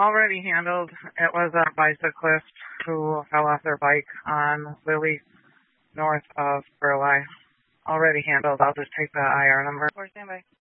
Already handled. It was a bicyclist who fell off their bike on Lily, north of Burleigh. Already handled. I'll just take the IR number. For standby.